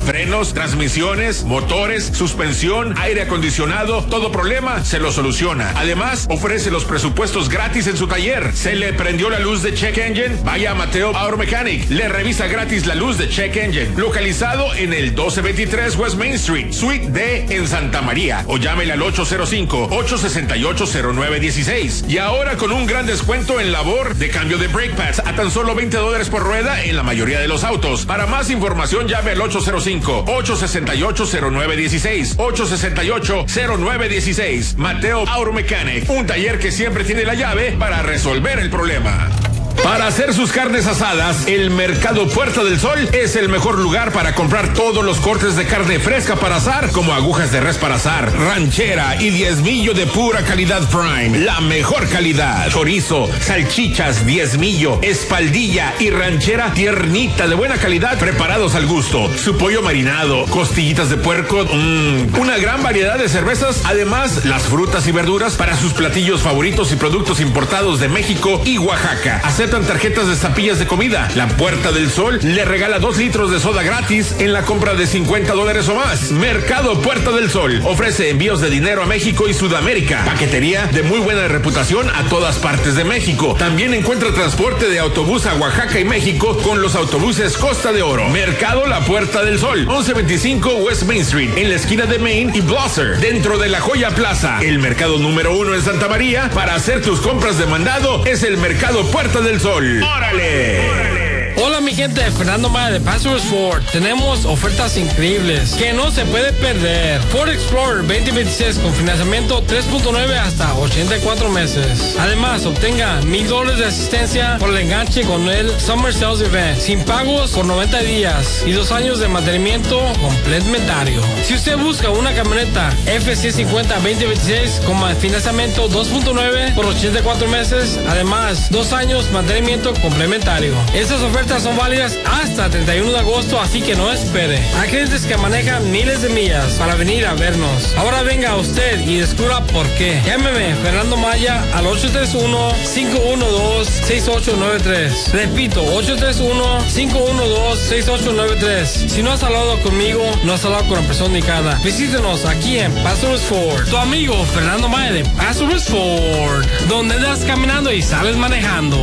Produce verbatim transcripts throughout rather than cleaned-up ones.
frenos, transmisiones, motores, suspensión, aire acondicionado, todo problema se lo soluciona. Además, ofrece los presupuestos gratis en su taller. ¿Se le prendió la luz de Check Engine? Vaya a Mateo Auto Mechanic. Le revisa gratis la luz de Check Engine. Localizado en el doce veintitrés West Main Street, Suite D en Santa María. O llámele al ocho cero cinco, ocho seis ocho, cero nueve uno seis. Y ahora con un gran descuento en labor de cambio de brake pads a tan solo veinte dólares por rueda en la mayoría de los autos. Para más información llame al ocho cero cinco, ocho seis ocho, cero nueve uno seis. ocho seis ocho, cero nueve uno seis. Mateo Auto Mechanic, un taller que siempre tiene la llave para resolver el problema. Para hacer sus carnes asadas, el Mercado Puerta del Sol es el mejor lugar para comprar todos los cortes de carne fresca para asar, como agujas de res para asar, ranchera y diezmillo de pura calidad Prime, la mejor calidad. Chorizo, salchichas, diezmillo, espaldilla y ranchera tiernita de buena calidad, preparados al gusto. Su pollo marinado, costillitas de puerco, mmm, una gran variedad de cervezas, además las frutas y verduras para sus platillos favoritos y productos importados de México y Oaxaca. Aceptan tarjetas de estampillas de comida. La Puerta del Sol le regala dos litros de soda gratis en la compra de cincuenta dólares o más. Mercado Puerta del Sol ofrece envíos de dinero a México y Sudamérica. Paquetería de muy buena reputación a todas partes de México. También encuentra transporte de autobús a Oaxaca y México con los autobuses Costa de Oro. Mercado La Puerta del Sol, once veinticinco West Main Street, en la esquina de Main y Blosser, dentro de la Joya Plaza. El mercado número uno en Santa María para hacer tus compras de mandado es el Mercado Puerta del Sol. ¡Órale! ¡Órale! Hola mi gente, Fernando Maya de Passwords Ford. Tenemos ofertas increíbles que no se puede perder. Ford Explorer veinte veintiséis con financiamiento tres punto nueve hasta ochenta y cuatro meses. Además, obtenga mil dólares de asistencia por el enganche con el Summer Sales Event, sin pagos por noventa días y dos años de mantenimiento complementario. Si usted busca una camioneta F ciento cincuenta veinte veintiséis con financiamiento dos punto nueve por ochenta y cuatro meses, además dos años mantenimiento complementario. Estas ofertas son válidas hasta treinta y uno de agosto, así que no espere. Hay clientes que manejan miles de millas para venir a vernos. Ahora venga usted y descubra por qué. Llámeme Fernando Maya al ocho tres uno, cinco uno dos, seis ocho nueve tres. Repito, ocho tres uno, cinco uno dos, seis ocho nueve tres. Si no has hablado conmigo, no has hablado con la persona indicada. Visítenos aquí en Passwords Ford. Tu amigo Fernando Maya de Passwords Ford, donde andas caminando y sales manejando.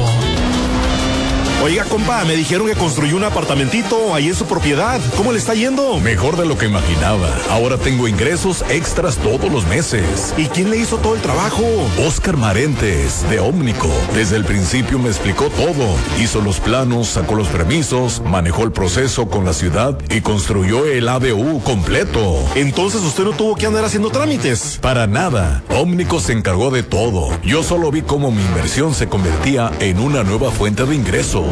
Oiga, compa, me dijeron que construyó un apartamentito ahí en su propiedad. ¿Cómo le está yendo? Mejor de lo que imaginaba. Ahora tengo ingresos extras todos los meses. ¿Y quién le hizo todo el trabajo? Oscar Marentes, de Ómnico. Desde el principio me explicó todo. Hizo los planos, sacó los permisos, manejó el proceso con la ciudad y construyó el A D U completo. Entonces usted no tuvo que andar haciendo trámites. Para nada. Ómnico se encargó de todo. Yo solo vi cómo mi inversión se convertía en una nueva fuente de ingresos.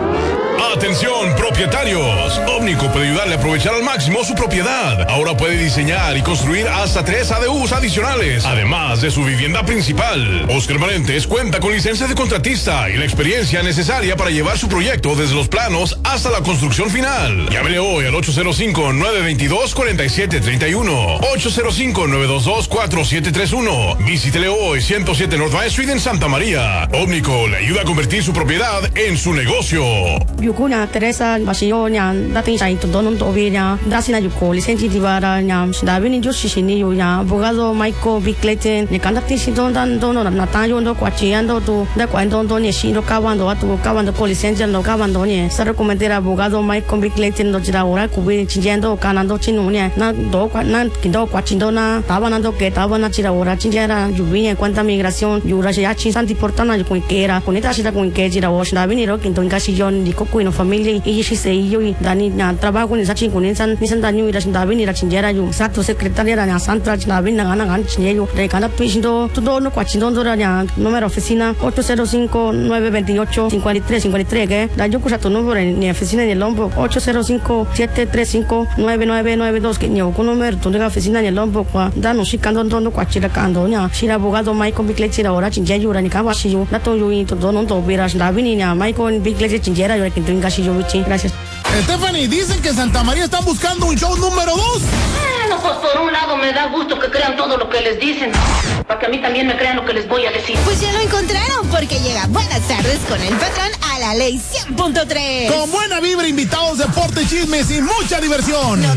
Atención, propietarios. Ómnico puede ayudarle a aprovechar al máximo su propiedad. Ahora puede diseñar y construir hasta tres A D Us adicionales, además de su vivienda principal. Oscar Marentes cuenta con licencia de contratista y la experiencia necesaria para llevar su proyecto desde los planos hasta la construcción final. Llámele hoy al ocho cero cinco, nueve dos dos, cuatro siete tres uno, ocho cero cinco, nueve dos dos, cuatro siete tres uno. Visítele hoy, ciento siete North Main Street en Santa María. Ómnico le ayuda a convertir su propiedad en su negocio. Yukuna Teresa Basionya, dating sa ito doon tobinya, dasi na yuko lisensi di bara nya, dabi ni Joshi ni yuya, abogado Michael Bickleten, ni kandati si don dan dono na tayo ndo kwachiando tu, da kwando ndo ni shindo kawando atu kawando ko lisensi ndo kawando ni, sa recomendera abogado Michael Bickleten ndo jira ora kubi chinjendo kanando chinunya, na do na kindo kwachindo na, tabanando que tabana jira ora chinjera yubinya cuenta migración, yura ya chinsanti portana yuko kera, kunita shida kun ke jira ora, dabi ni ro kinto ngasi yon di ko no familia y si se yo y dani na trabajo ni sachi con insan ni san dani ira davi ni ra chinjera yo sato secretaria ra na santra davi na na gan chinello de cada pindo todo no kwachindo ndo ra número oficina ocho cero cinco, nueve dos ocho, cinco tres cinco tres que da yo kusa tu número ni oficina ni el lombo ocho cero cinco, siete tres cinco, nueve nueve nueve dos que ni con número tu de oficina ni el lombo kwa da no shikando ndo kwachira kando nya shira abogado Michael Bickley ra ora chinjello ra ni ka washi yo da to yo y todo no to vira davi ni na Michael Bickley chinjera yo que gracias. Stephanie, dicen que Santa María está buscando un show número dos. Bueno, pues por un lado me da gusto que crean todo lo que les dicen, para que a mí también me crean lo que les voy a decir. Pues ya lo encontraron, porque llega Buenas Tardes con el Patrón a la Ley cien punto tres. Con buena vibra, invitados, deporte, chismes y mucha diversión. No